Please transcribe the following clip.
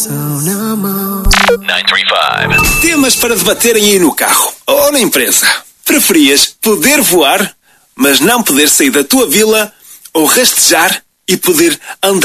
935. Temas para debaterem aí no carro ou na empresa. Preferias poder voar, mas não poder sair da tua vila, ou rastejar e poder andar